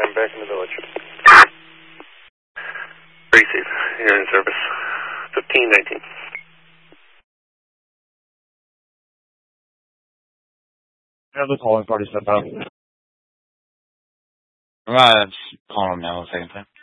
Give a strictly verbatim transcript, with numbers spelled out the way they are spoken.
I'm back in the village. Receive. You're in service. fifteen nineteen. Have the calling party set up. I'm not calling them now, second time.